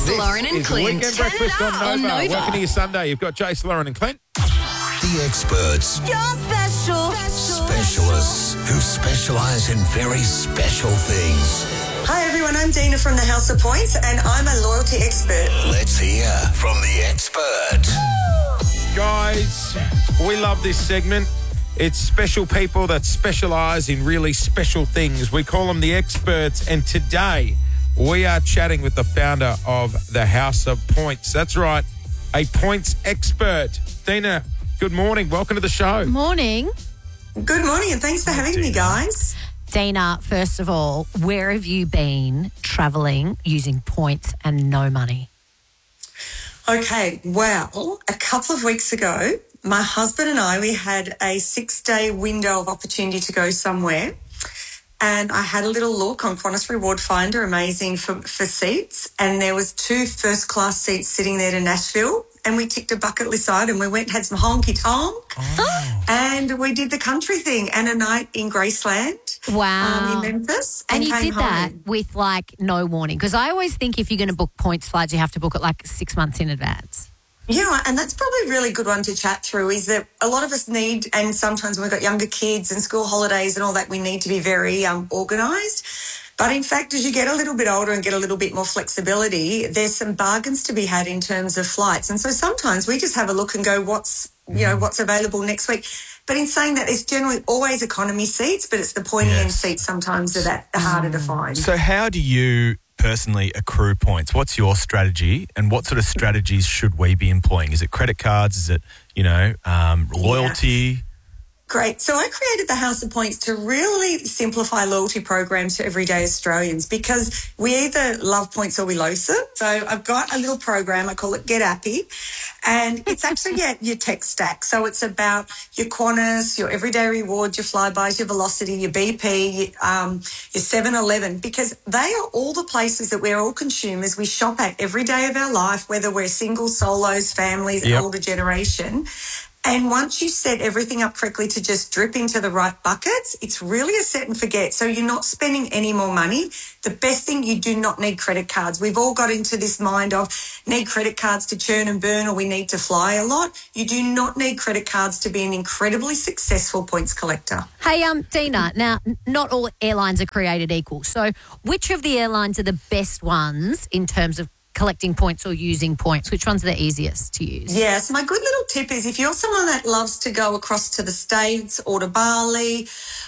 Lauren and is Clint. Weekend Turn it Breakfast up on Nova. on Nova. Welcome to your Sunday. You've got Jace, Lauren and Clint. The experts, You're special. specialists who specialise in very special things. Hi everyone, I'm Dina from the House of Points and I'm a loyalty expert. Let's hear from the expert. Guys, we love this segment. It's special people that specialise in really special things. We call them the experts, and today we are chatting with the founder of the House of Points. That's right, a points expert. Dina, good morning. Welcome to the show. Morning. Good morning and thanks for having me, guys. Dina, first of all, where have you been travelling using points and no money? Okay, well, a couple of weeks ago, my husband and I, we had a 6-day window of opportunity to go somewhere. And I had a little look on Qantas Reward Finder, amazing for seats. And there was 2 first-class seats sitting there to Nashville. And we ticked a bucket list item. We went and had some honky-tonk. And we did the country thing and a night in Graceland. Wow. In Memphis. And you came did that home. with, no warning. Because I always think if you're going to book points flights, you have to book it 6 months in advance. Yeah, and that's probably a really good one to chat through, is that a lot of us need, and sometimes when we've got younger kids and school holidays and all that, we need to be very organised. But in fact, as you get a little bit older and get a little bit more flexibility, there's some bargains to be had in terms of flights. And so sometimes we just have a look and go, what's available next week. But in saying that, it's generally always economy seats, but it's the pointy end seats sometimes that are harder to find. So how do you personally accrue points? What's your strategy, and what sort of strategies should we be employing? Is it credit cards? Is it, loyalty? Yeah. Great. So I created the House of Points to really simplify loyalty programs for everyday Australians, because we either love points or we loathe them. So I've got a little program, I call it Get Appy, and it's actually your tech stack. So it's about your Qantas, your Everyday Rewards, your Flybys, your Velocity, your BP, your 7-Eleven, because they are all the places that we're all consumers. We shop at every day of our life, whether we're single, solos, families, older generation. And once you set everything up correctly to just drip into the right buckets, it's really a set and forget. So you're not spending any more money. The best thing, you do not need credit cards. We've all got into this mind of need credit cards to churn and burn, or we need to fly a lot. You do not need credit cards to be an incredibly successful points collector. Hey, Dina, now, not all airlines are created equal. So which of the airlines are the best ones in terms of collecting points or using points? Which one's the easiest to use? Yes, my good little tip is if you're someone that loves to go across to the States or to Bali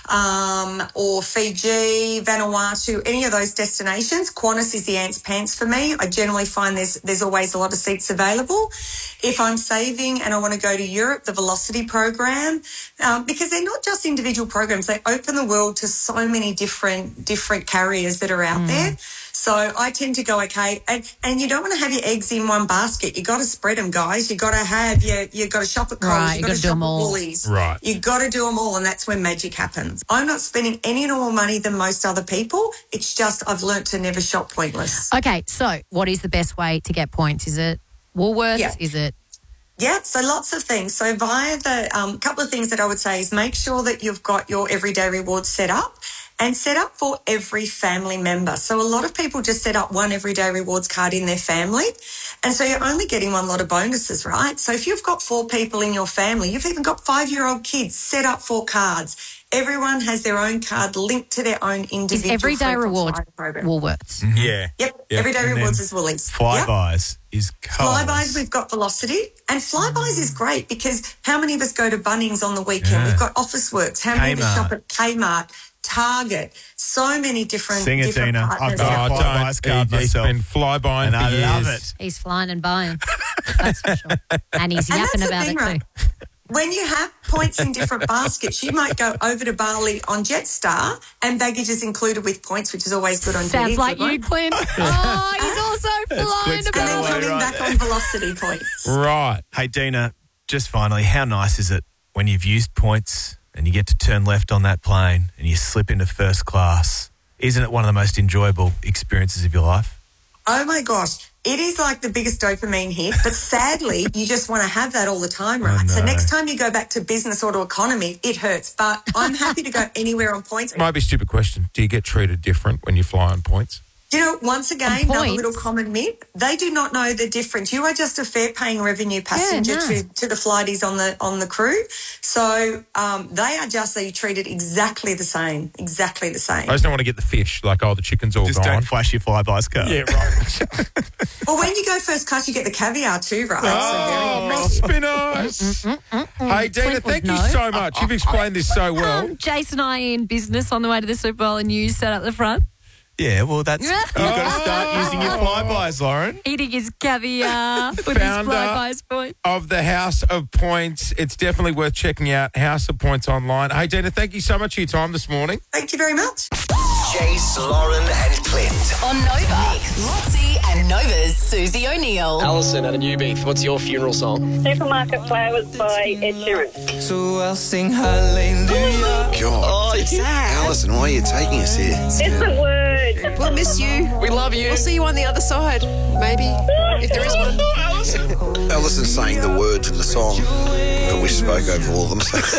or Fiji, Vanuatu, any of those destinations, Qantas is the ants pants for me. I generally find there's always a lot of seats available. If I'm saving and I want to go to Europe, the Velocity program, because they're not just individual programs, they open the world to so many different carriers that are out there. So I tend to go, okay, and you don't want to have your eggs in one basket. You got to spread them, guys. You got to have you got to shop at Coles. Right, you got to shop at all. Woolies. Right. You got to do them all, and that's when magic happens. I'm not spending any more money than most other people. It's just I've learnt to never shop pointless. Okay, so what is the best way to get points? Is it Woolworths? Yeah. Is it? Yeah, so lots of things. So via the couple of things that I would say is make sure that you've got your Everyday Rewards set up, and set up for every family member. So a lot of people just set up one Everyday Rewards card in their family, and so you're only getting one lot of bonuses, right? So if you've got 4 people in your family, you've even got 5-year-old kids, set up 4 cards. Everyone has their own card linked to their own individual. Is Everyday frequent Rewards flyer program. Woolworths? Mm-hmm. Yeah. Yep, Yep. Everyday And Rewards then is Woolies. Flybys is Coles. Flybys, we've got Velocity. And Flybys is great because how many of us go to Bunnings on the weekend? Yeah. We've got Officeworks. How many of us Kmart. shop at Kmart, Target? So many different Sing it, different Dina. partners. I've got a Flybys card He's myself. been flybying And for I years. love it. He's flying and buying. That's for sure. And he's And yapping that's the about thing, it right? too. When you have points in different baskets, you might go over to Bali on Jetstar and baggage is included with points, which is always good on Sounds GD, like good one. you, Clint. Oh, he's also flying And good then about. coming back on Velocity points. Right. Hey, Dina, just finally, how nice is it when you've used points and you get to turn left on that plane and you slip into first class? Isn't it one of the most enjoyable experiences of your life? Oh, my gosh. It is like the biggest dopamine hit, but sadly, you just want to have that all the time, right? no. So next time you go back to business or to economy, it hurts. But I'm happy to go anywhere on points. Might be a stupid question. Do you get treated different when you fly on points? You know, once again, And another points. little common myth, they do not know the difference. You are just a fare-paying revenue passenger to the flighties on the crew. So they are just treated exactly the same, I just don't want to get the fish, like, the chicken's all Just gone. don't flash your Flybuys card. Yeah, right. Well, when you go first class, you get the caviar too, right? Oh, spinners. Hey, Dina, Clint would thank you know. so much. You've explained this so well. Jason and I in business on the way to the Super Bowl and you sat at the front Yeah, well, you've got to start using your Flybuys, Lauren. eating his caviar with his Founder Flybuys point. of the House of Points. It's definitely worth checking out, House of Points online. Hey, Dina, thank you so much for your time this morning. Thank you very much. Jace, Lauren, and Clint. On Nova. Nick, Lotzie, and Nova's Susie O'Neill. Alison at a Newbeef, what's your funeral song? Supermarket Flowers by Ed Sheeran. So I'll sing hallelujah. God. Alison, why are you taking us here? It's the word. We'll miss you. We love you. We'll see you on the other side, maybe, if there is one. Alison saying the words in the song, but we spoke over all of them.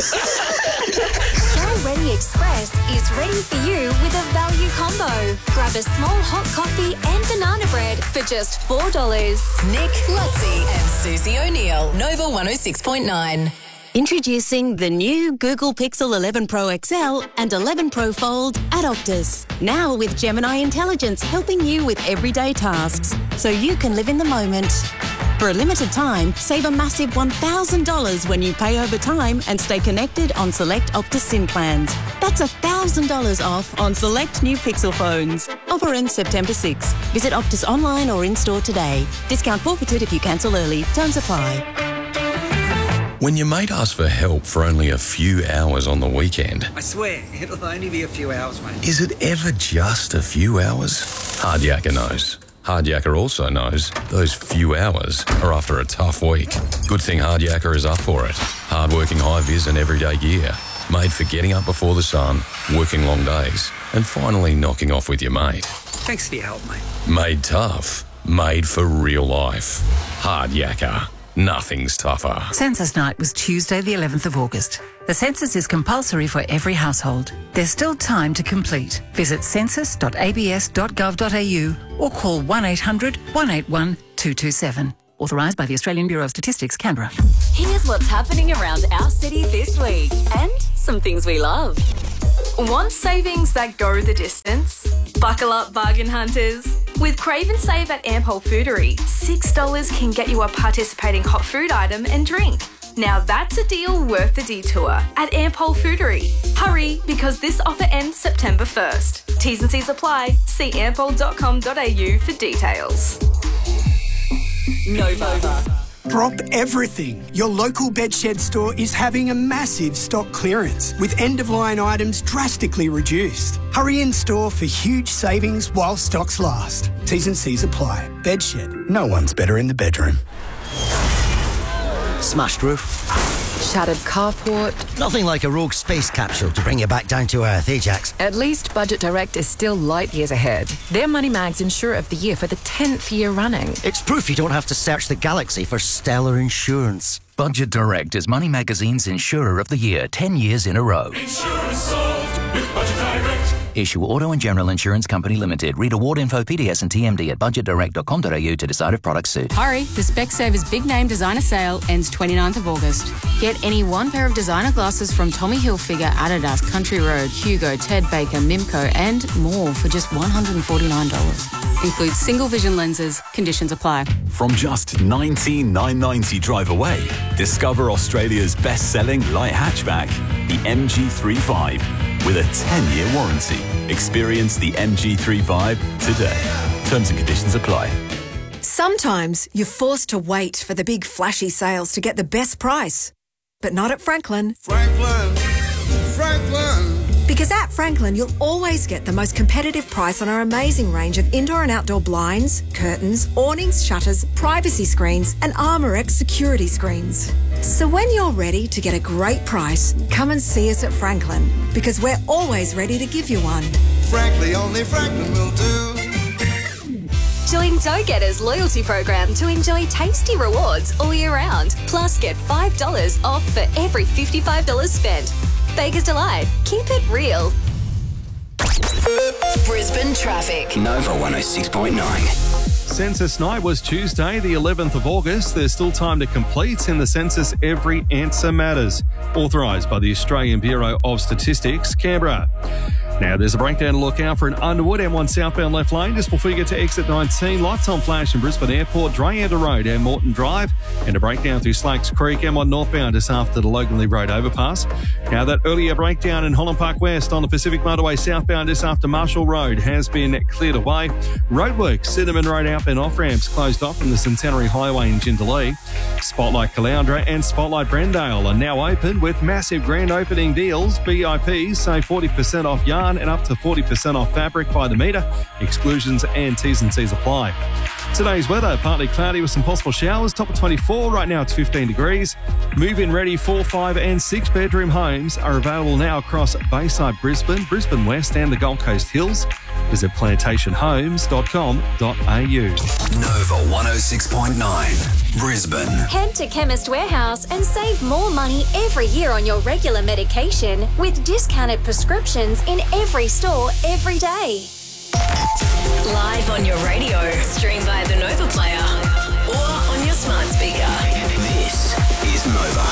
Show Ready Express is ready for you with a value combo. Grab a small hot coffee and banana bread for just $4. Nick, Lotzie, and Susie O'Neill. Nova 106.9. Introducing the new Google Pixel 11 Pro XL and 11 Pro Fold at Optus. Now with Gemini Intelligence helping you with everyday tasks, so you can live in the moment. For a limited time, save a massive $1,000 when you pay over time and stay connected on select Optus SIM plans. That's $1,000 off on select new Pixel phones. Offer ends September 6. Visit Optus online or in-store today. Discount forfeited if you cancel early. Terms apply. When your mate asks for help for only a few hours on the weekend, I swear, it'll only be a few hours, mate. is it ever just a few hours? Hardyaker knows. Hardyaker also knows those few hours are after a tough week. Good thing Hardyaker is up for it. Hardworking high-vis and everyday gear. Made for getting up before the sun, working long days, and finally knocking off with your mate. Thanks for your help, mate. Made tough. Made for real life. Hardyaker. Nothing's tougher. Census night was Tuesday, the 11th of August. The census is compulsory for every household. There's still time to complete. Visit census.abs.gov.au or call 1800 181 227. Authorised by the Australian Bureau of Statistics, Canberra. Here's what's happening around our city this week and some things we love. Want savings that go the distance? Buckle up, bargain hunters. With Crave and Save at Ampol Foodery, $6 can get you a participating hot food item and drink. Now that's a deal worth the detour at Ampol Foodery. Hurry, because this offer ends September 1st. T's and C's apply. See ampol.com.au for details. Nova. Drop everything. Your local bedshed store is having a massive stock clearance with end-of-line items drastically reduced. Hurry in store for huge savings while stocks last. T's and C's apply. Bedshed. No one's better in the bedroom. Smashed roof. Shattered carport. Nothing like a rogue space capsule to bring you back down to earth, Ajax. At least Budget Direct is still light years ahead. They're Money Mag's Insurer of the Year for the 10th year running. It's proof you don't have to search the galaxy for stellar insurance. Budget Direct is Money Magazine's Insurer of the Year 10 years in a row. Insurance solved with Budget Direct. Issue Auto and General Insurance Company Limited. Read award info, PDS and TMD at budgetdirect.com.au to decide if products suit. Hurry, the Specsavers Big Name Designer Sale ends 29th of August. Get any one pair of designer glasses from Tommy Hilfiger, Adidas, Country Road, Hugo, Ted Baker, Mimco and more for just $149. Includes single vision lenses. Conditions apply. From just $19,990 drive away, discover Australia's best-selling light hatchback, the MG35, with a 10-year warranty. Experience the MG35 today. Terms and conditions apply. Sometimes you're forced to wait for the big flashy sales to get the best price. But not at Franklin. Franklin. Because at Franklin, you'll always get the most competitive price on our amazing range of indoor and outdoor blinds, curtains, awnings, shutters, privacy screens, and ArmorX security screens. So when you're ready to get a great price, come and see us at Franklin, because we're always ready to give you one. Frankly, only Franklin will do. Join Dough Getters loyalty program to enjoy tasty rewards all year round. Plus, get $5 off for every $55 spent. Baker's Delight. Keep it real. Brisbane traffic. Nova 106.9. Census night was Tuesday, the 11th of August. There's still time to complete. In the census, every answer matters. Authorised by the Australian Bureau of Statistics, Canberra. Now, there's a breakdown to look out for in Underwood, M1 southbound left lane, just before you get to exit 19. Lights on flash in Brisbane Airport, Drayanda Road and Moreton Drive. And a breakdown through Slacks Creek, M1 northbound just after the Loganley Road overpass. Now, that earlier breakdown in Holland Park West on the Pacific Motorway southbound just after Marshall Road has been cleared away. Roadworks, Cinnamon Road outbound off-ramps closed off from the Centenary Highway in Jindalee. Spotlight Caloundra and Spotlight Brendale are now open with massive grand opening deals. VIPs save 40% off yarn and up to 40% off fabric by the metre. Exclusions and T's and C's apply. Today's weather, partly cloudy with some possible showers. Top of 24, right now it's 15 degrees. Move-in ready 4, 5 and 6 bedroom homes are available now across Bayside Brisbane, Brisbane West and the Gold Coast Hills. Visit plantationhomes.com.au. Nova 106.9, Brisbane. Head to Chemist Warehouse and save more money every year on your regular medication with discounted prescriptions in every store every day. Live on your radio, stream via the Nova Player or on your smart speaker. This is Nova.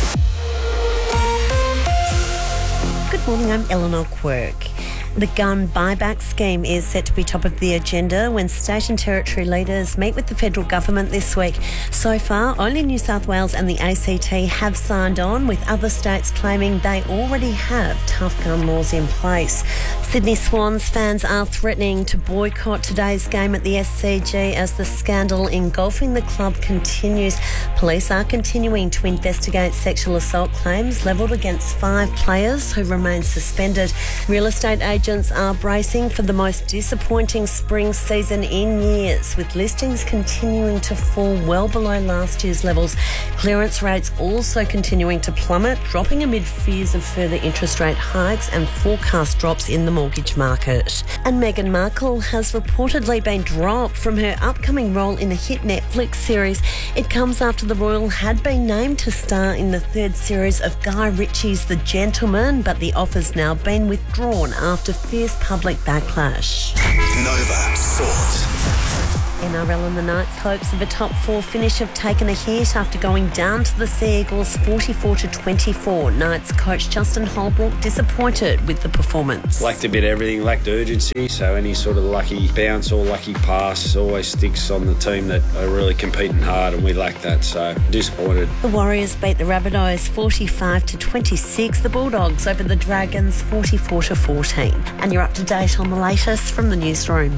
Good morning, I'm Eleanor Quirk. The gun buyback scheme is set to be top of the agenda when state and territory leaders meet with the federal government this week. So far, only New South Wales and the ACT have signed on, with other states claiming they already have tough gun laws in place. Sydney Swans fans are threatening to boycott today's game at the SCG as the scandal engulfing the club continues. Police are continuing to investigate sexual assault claims levelled against 5 players who remain suspended. Real estate agents are bracing for the most disappointing spring season in years, with listings continuing to fall well below last year's levels. Clearance rates also continuing to plummet, dropping amid fears of further interest rate hikes and forecast drops in the mortgage market. And Meghan Markle has reportedly been dropped from her upcoming role in a hit Netflix series. It comes after the royal had been named to star in the 3rd series of Guy Ritchie's The Gentleman, but the offer's now been withdrawn after fierce public backlash. Nova Sport. NRL and the Knights' hopes of a top 4 finish have taken a hit after going down to the Sea Eagles 44-24. Knights coach Justin Holbrook disappointed with the performance. Lacked a bit of everything, lacked urgency, so any sort of lucky bounce or lucky pass always sticks on the team that are really competing hard, and we lacked that, so disappointed. The Warriors beat the Rabbitohs 45-26, the Bulldogs over the Dragons 44-14. And you're up to date on the latest from the newsroom.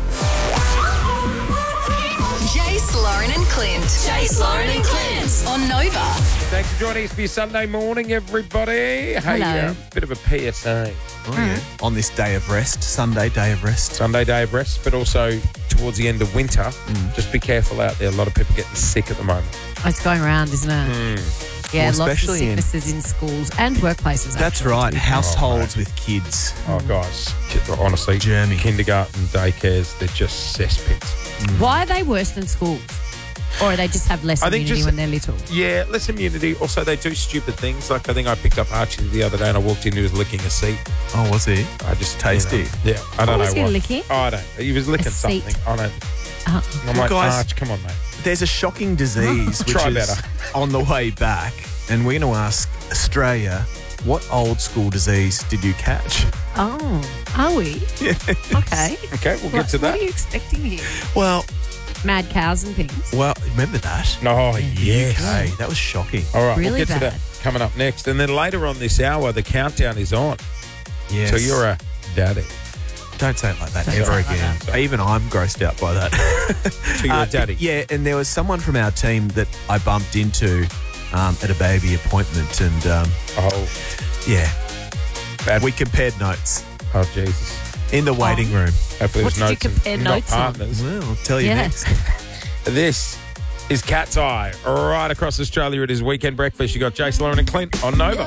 Jace, Lauren and Clint. Jace, Lauren and Clint on Nova. Thanks for joining us for your Sunday morning, everybody. Hello. Hey, bit of a PSA. Oh, yeah. On this day of rest, Sunday day of rest. Sunday day of rest, but also towards the end of winter. Just be careful out there. A lot of people getting sick at the moment. It's going around, isn't it? Yeah, Well, lots of especially sicknesses in schools and workplaces. That's actually. right. Households with kids. Oh, guys, honestly, kindergarten, daycares, they're just cesspits. Why are they worse than schools? Or they just have less immunity when they're little? Yeah, less immunity. Also, they do stupid things. Like, I think I picked up Archie the other day and I walked in, he was licking a seat. Oh, was he? I just Tasty. Yeah, I don't know was he what. licking? Oh, I don't. He was licking A seat. something. I don't. I'm Well, like, guys, Arch, come on, mate. There's a shocking disease which Try is better. on the way back, and we're going to ask Australia, what old school disease did you catch? Oh, are we? Yes. Okay. Okay, we'll get to that. What are you expecting here? Well, Mad cows and things. well, remember that? Oh, yes. UK. That was shocking. All right, Really we'll get to bad. that coming up next. And then later on this hour, the countdown is on. Yes. So you're a daddy. Don't say it like that Don't ever say it like again. Even I'm grossed out by that. So you're a daddy. Yeah, and there was someone from our team that I bumped into at a baby appointment, and yeah, we compared notes. Oh, Jesus. In the waiting room. Hopefully What there's did you notes compare and not notes on? partners. Well, I'll tell you Yeah. next. This is Cat's Eye. Right across Australia, it is Weekend Breakfast. You got Jason, Lauren and Clint on Nova.